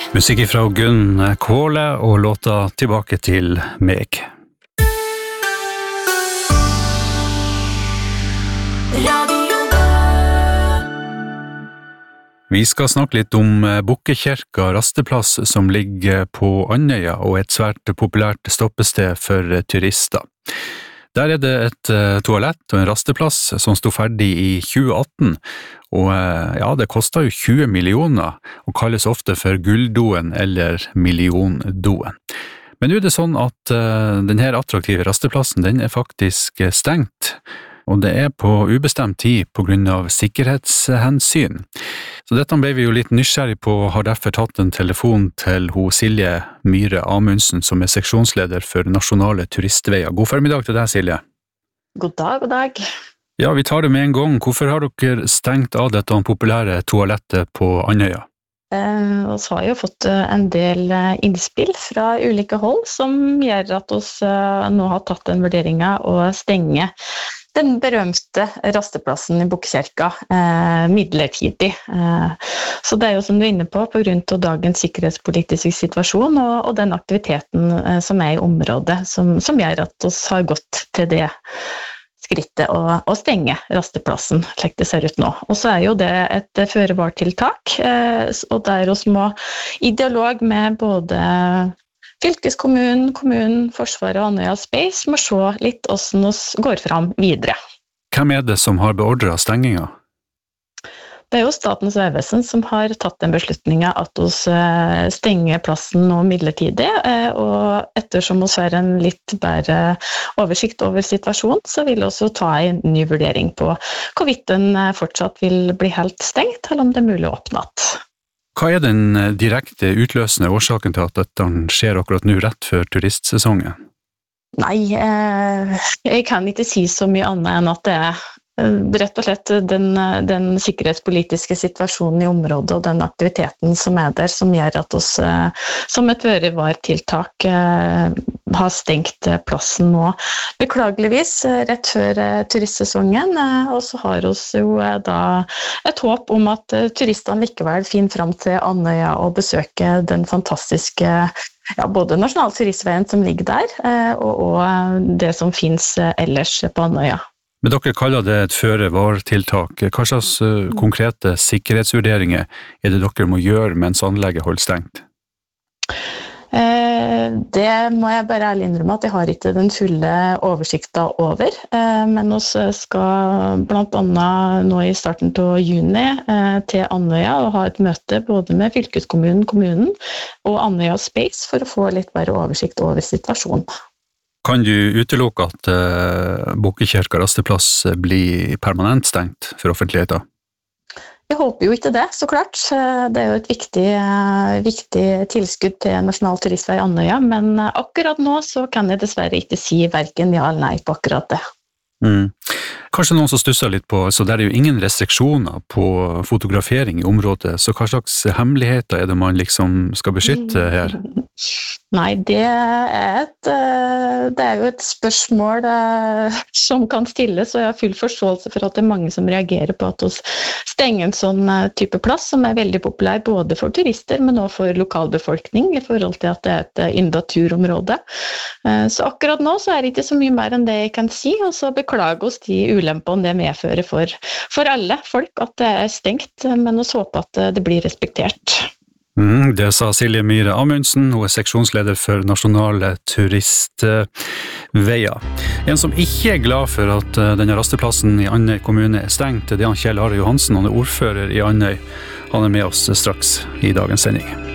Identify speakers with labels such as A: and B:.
A: Musikk fra Gunn Kvåle og låta Tilbake til meg. Vi skal snakke litt om Bukkekjerka rasteplass som ligger på Andøya og et svært populært stoppested for turister. Der er det et toalett og en rasteplass som stod ferdig i 2018, og ja, det kostet jo 20 millioner og kalles ofte for gulldoen eller milliondoen. Men nå er det sånn at denne attraktive rasteplassen den er faktisk stengt, og det er på ubestemt tid på grunn av sikkerhetshensyn. Så dette ble vi jo litt nysgjerrig på, og har derfor tatt en telefon til Silje Myhre Amundsen, som er seksjonsleder for Nasjonale turistveier. God formiddag til deg, Silje.
B: God dag, god dag.
A: Ja, vi tar det med en gang. Hvorfor har dere stengt av dette populære toalettet på Andøya?
B: Vi har jo fått en del innspill fra ulike hold, som gjør at vi nå har tatt den vurderingen å stenge den berømte rasteplassen i Bukkekjerka midlertidig. Så det er jo som du er inne på grunn av dagens sikkerhetspolitiske situasjon og den aktiviteten som er i området, som gjør at vi har gått til det skrittet å stenge rasteplassen, slik det ser ut nå. Og så er jo det et føre-var-tiltak, og der vi må i dialog med både fylkeskommunen, kommunen, Forsvaret og Andøya Space må se litt hvordan vi går fram videre.
A: Hvem er det som har beordret stenginga?
B: Det er jo Statens vegvesen som har tatt den beslutningen at vi stenger plassen nå midlertidig, og ettersom vi har en litt bedre oversikt over situasjonen, så vil vi også ta en ny vurdering på hvorvidt den fortsatt vil bli helt stengt, eller om det er mulig å åpne igjen.
A: Hva er den direkte utløsende årsaken til at dette skjer akkurat nå rett før turistsesongen?
B: Nei, jeg kan ikke si så mye annet enn at det er rett og slett den sikkerhetspolitiske situasjonen i området og den aktiviteten som er der, som gjør at vi som et føre-var-tiltak har stengt plassen nå. Beklageligvis rett før turistsesongen, og så har vi jo da et håp om at turistene likevel finner fram til Andøya og besøker den fantastiske både Nasjonale turistveien som ligger der, og det som finnes ellers på Andøya.
A: Men dere kaller det et føre-var-tiltak. Hva slags konkrete sikkerhetsvurderinger er det dere må gjøre mens anlegget holder stengt?
B: Det må jeg bare ærlig innrømme at jeg har ikke den fulle oversikten over, men vi skal blant annet nå i starten av juni til Andøya og ha et møte både med fylkeskommunen, kommunen og Andøya Space for å få litt bedre oversikt over situasjonen.
A: Kan du utelukke at Bukkekjerka rasteplass blir permanent stengt for offentligheten?
B: Jeg håper jo ikke det, så klart. Det er jo et viktig tilskudd til Nasjonal turistvei Andøya, men akkurat nå så kan jeg dessverre ikke si hverken ja eller nei på akkurat det.
A: Kanskje noen som stusser litt på, så det er jo ingen restriksjoner på fotografering i området, så hva slags hemmeligheter er det man liksom skal beskytte her?
B: Nei, det er jo et spørsmål som kan stilles, og jeg har full forståelse for at det er mange som reagerer på at vi stenger en sånn type plass som er veldig populær både for turister, men også for lokalbefolkning i forhold til at det er et indaturområde. Så akkurat nå så er det ikke så mye mer enn det jeg kan si, og så beklager oss de ulempene det medfører for alle folk at det er stengt, men vi håper at det blir respektert.
A: Det sa Silje Myhre Amundsen, hun er seksjonsleder for Nasjonale turistveier. En som ikke er glad for at denne rasteplassen i Andøy kommune er stengt, det er Kjell Are Johansen, han er ordfører i Andøy. Han er med oss straks i dagens sending.